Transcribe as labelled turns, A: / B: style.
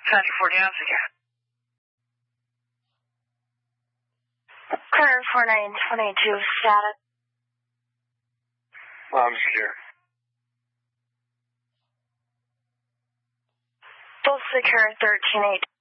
A: 24 Downs again.
B: Clear 4922 status.
A: I'm secure.
B: Full secure 13-8.